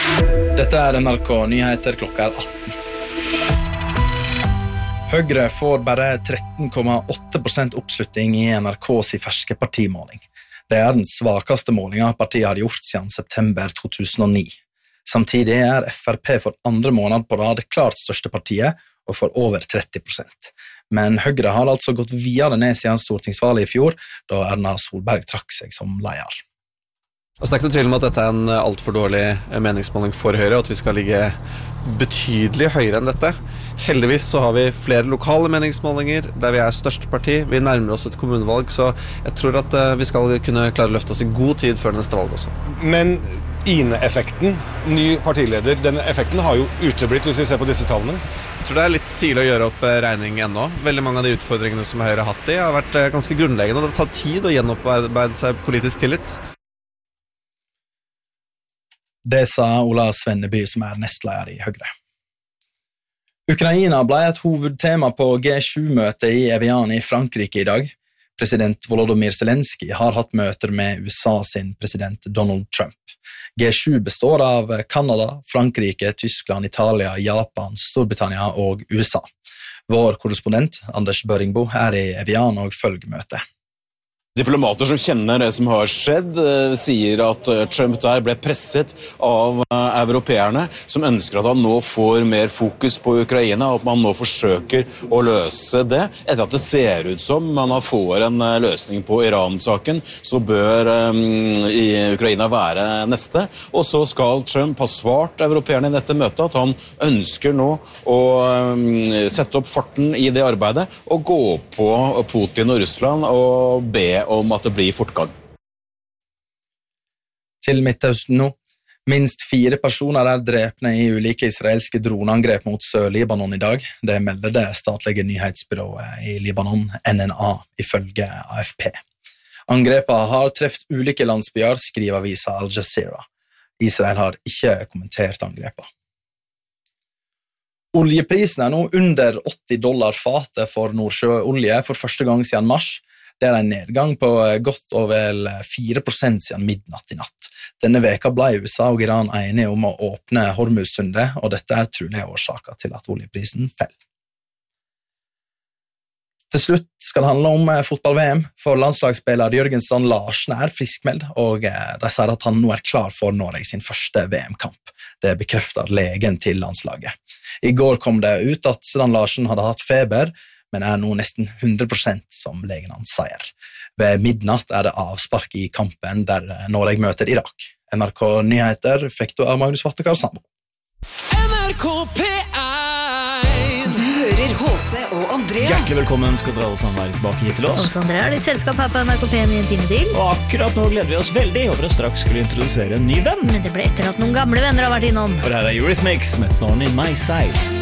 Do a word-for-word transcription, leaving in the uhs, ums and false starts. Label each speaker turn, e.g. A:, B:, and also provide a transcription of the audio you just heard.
A: Dette er N R K Nyheter, klokka er atten. Høyre får bare tretten komma åtte prosent oppslutning i N R K's ferske partimåling. Det er den svakeste målingen partiet har gjort siden september to tusen og ni. Samtidig er F R P for andre måned på rad det klart største partiet, og får over tretti prosent. Men Høyre har altså gått videre ned siden stortingsvalget i fjor, da Erna Solberg trakk seg som leder.
B: Altså, det er ikke noe tvil om at dette er en alt for dårlig meningsmåling for Høyre, og at vi skal ligge betydelig høyere enn dette. Heldigvis så har vi flere lokale meningsmålinger der vi er største parti. Vi nærmer oss et kommunevalg, så jeg tror at vi skal kunne klare å løfte oss i god tid før neste valg også.
C: Men Ine-effekten, ny partileder, denne effekten har jo uteblitt hvis vi ser på disse tallene.
B: Jeg tror det er litt tidlig å gjøre opp regning ennå. Veldig mange av de utfordringene som Høyre har hatt i har vært ganske grunnleggende, og det tar tid å gjenopparbeide seg politisk tillit.
A: Det sa Ola Svenneby, som er nestleder i Høyre. Ukraina ble et hovedtema på G sju-møtet i Evian i Frankrike i dag. President Volodymyr Zelensky har hatt møter med U S A sin president Donald Trump. G sju består av Kanada, Frankrike, Tyskland, Italia, Japan, Storbritannia og U S A. Vår korrespondent, Anders Børingbo, er i Evian og følger møtet.
D: Diplomater som kjenner det som har skjedd, sier at Trump der ble presset av europeerne, som ønsker at han nå får mer fokus på Ukraina, og at man nå forsøker å løse det. Etter at det ser ut som man får en løsning på Iran-saken, så bør um, i Ukraina være neste. Og så skal Trump ha svart europeerne i dette møtet at han ønsker nå å um, sette opp farten i det arbeidet, og gå på Putin og Russland og be om at det blir fortgang.
A: Til Midtøsten nå. Minst fire personer er drepne i ulike israelske droneangrep mot Sør-Libanon i dag. Det melder det statlige nyhetsbyrået i Libanon, N N A, ifølge A F P. Angrepene har treft ulike landsbyer, skriver avisa Al Jazeera. Israel har ikke kommentert angrepene. Oljeprisen er nå under åtti dollar fatet for nordsjøolje for første gang siden mars. Det er en nedgang på godt over fire prosent siden midnatt i natt. Denne veka ble U S A og Iran enige om å åpne Hormuzsundet, og dette er trolig årsaken til at oljeprisen fell. Til slutt skal det handle om fotball-V M, for landslagsspiller Jørgen Strand Larsen er friskmeldt, og de sier at han nå er klar for Norge sin første V M-kamp. Det bekrefter legen til landslaget. I går kom det ut at Strand Larsen hadde hatt feber, men er nå nesten hundre prosent som legen hans sier. Ved midnatt er det avspark i kampen der Norge møter Irak. N R K Nyheter fikk du av Magnus Vattekar Sambo.
E: N R K P ett.
F: Du hører H C og Andrea.
G: Hjertelig velkommen skal dere alle sammen være tilbake hit til oss.
H: Og Andrea er ditt selskap her på N R K P ett i en time til.
G: Og akkurat nå gleder vi oss veldig over å straks skulle introdusere en ny venn.
H: Men det ble etter at noen gamle venner har vært innom.
G: For her er Eurythmics med Thorn in My Side.